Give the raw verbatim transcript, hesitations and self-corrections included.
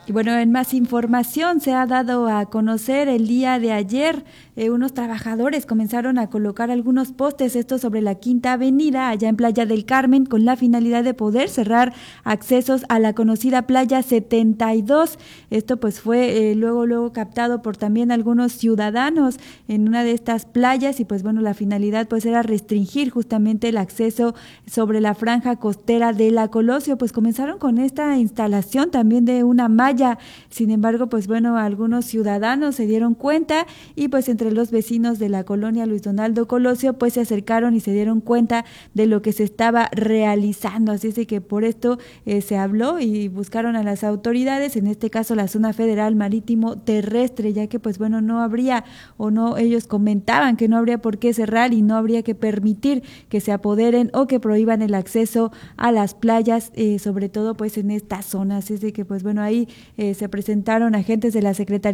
Y bueno, en más información se ha dado a conocer el día de ayer, eh, unos trabajadores comenzaron a colocar algunos postes, esto sobre la Quinta Avenida, allá en Playa del Carmen, con la finalidad de poder cerrar accesos a la conocida Playa setenta y dos. Esto pues fue eh, luego, luego captado por también algunos ciudadanos en una de estas playas y pues bueno, la finalidad pues era restringir justamente el acceso sobre la franja costera de la Colosio. Pues comenzaron con esta instalación también de una malla. Sin embargo, pues bueno, algunos ciudadanos se dieron cuenta y pues entre los vecinos de la colonia Luis Donaldo Colosio pues se acercaron y se dieron cuenta de lo que se estaba realizando. Así es de que por esto eh, se habló y buscaron a las autoridades, en este caso la Zona Federal Marítimo Terrestre, ya que pues bueno, no habría o no, ellos comentaban que no habría por qué cerrar y no habría que permitir que se apoderen o que prohíban el acceso a las playas, eh, sobre todo pues en esta zona. Así es de que pues bueno, ahí Eh, se presentaron agentes de la Secretaría